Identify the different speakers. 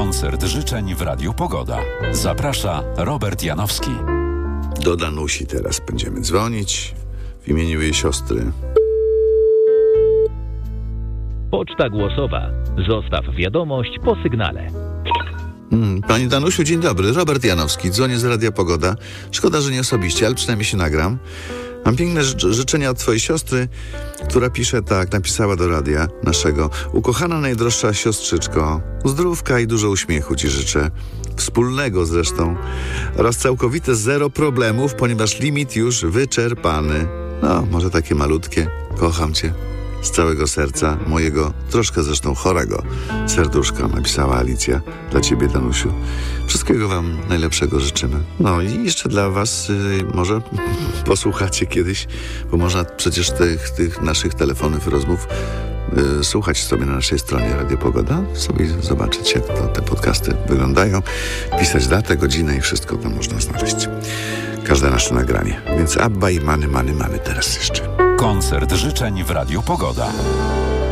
Speaker 1: Koncert życzeń w Radiu Pogoda. Zaprasza Robert Janowski.
Speaker 2: Do Danusi teraz będziemy dzwonić w imieniu jej siostry.
Speaker 3: Poczta głosowa. Zostaw wiadomość po sygnale.
Speaker 2: Pani Danusiu, dzień dobry. Robert Janowski, dzwonię z Radia Pogoda. Szkoda, że nie osobiście, ale przynajmniej się nagram. Mam piękne życzenia od twojej siostry, która pisze tak, napisała do radia naszego. Ukochana najdroższa siostrzyczko, zdrówka i dużo uśmiechu ci życzę. Wspólnego zresztą. Oraz całkowite zero problemów, ponieważ limit już wyczerpany. No, może takie malutkie. Kocham cię. Z całego serca, mojego, troszkę zresztą chorego serduszka, napisała Alicja. Dla ciebie, Danusiu. Wszystkiego wam najlepszego życzymy. No i jeszcze dla was może posłuchacie kiedyś, bo można przecież tych naszych telefonów i rozmów słuchać sobie na naszej stronie Radio Pogoda. Sobie zobaczyć, jak te podcasty wyglądają. Pisać datę, godzinę i wszystko tam można znaleźć. Każde nasze nagranie. Więc Abba i Many teraz jeszcze.
Speaker 1: Koncert życzeń w Radiu Pogoda.